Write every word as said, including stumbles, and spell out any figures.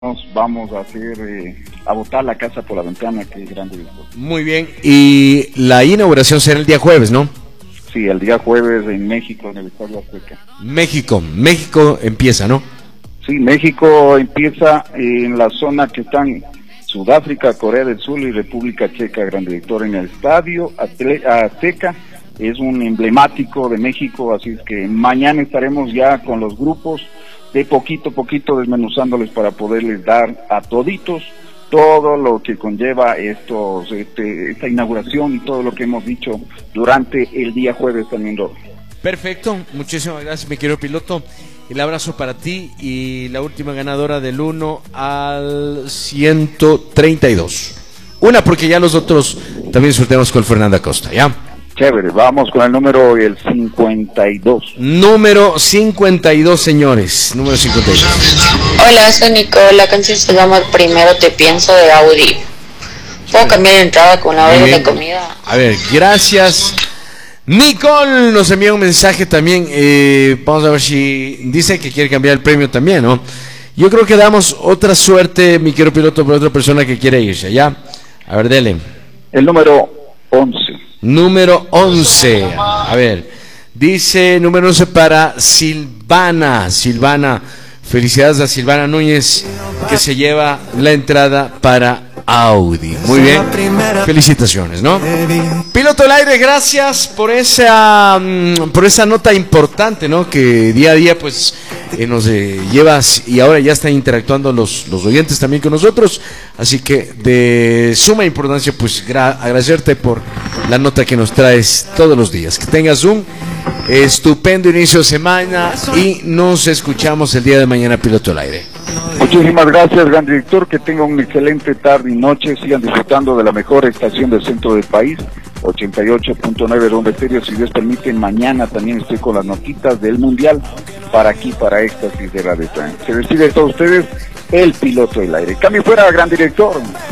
vamos a hacer eh, a botar la casa por la ventana, que es grande. Muy bien, y la inauguración será el día jueves, ¿no? Sí, el día jueves en México, en el Estadio Azteca. México, México empieza, ¿no? Sí, México empieza en la zona que están Sudáfrica, Corea del Sur y República Checa, gran director, en el Estadio Azteca. Es un emblemático de México, así es que mañana estaremos ya con los grupos, de poquito a poquito desmenuzándoles para poderles dar a toditos todo lo que conlleva estos, este, esta inauguración y todo lo que hemos dicho durante el día jueves también, Rob. Perfecto, muchísimas gracias, mi querido piloto. El abrazo para ti y la última ganadora del uno al ciento treinta y dos. Una porque ya los otros también sorteamos con Fernanda Costa, ¿ya? Chévere, vamos con el número el cincuenta y dos. Número cincuenta y dos, señores. Número cincuenta y dos. Hola, soy Nicole. La canción se llama Primero te pienso, de Audi. ¿Puedo cambiar de entrada con la orden de comida? A ver, gracias. Nicole nos envía un mensaje también. Eh, vamos a ver si dice que quiere cambiar el premio también, ¿no? Yo creo que damos otra suerte, mi querido piloto, para otra persona que quiere irse, ¿ya? A ver, dele. El número once. Número once. A ver, dice número once para Silvana. Silvana, felicidades a Silvana Núñez, que se lleva la entrada para Audi. Muy bien, felicitaciones, ¿no? Piloto del aire, gracias por esa por esa nota importante, ¿no? Que día a día pues eh, nos eh, llevas, y ahora ya están interactuando los, los oyentes también con nosotros, así que de suma importancia pues gra- agradecerte por la nota que nos traes todos los días. Que tengas un estupendo inicio de semana y nos escuchamos el día de mañana, piloto del aire. Muchísimas gracias, gran director, que tenga una excelente tarde y noche, sigan disfrutando de la mejor estación del centro del país, ochenta y ocho punto nueve Rumba Estéreo. Si Dios permite, mañana también estoy con las notitas del Mundial para aquí, para Éxtasis de Radio Trans. Se despide de todos ustedes el piloto del aire. Cambio fuera, gran director.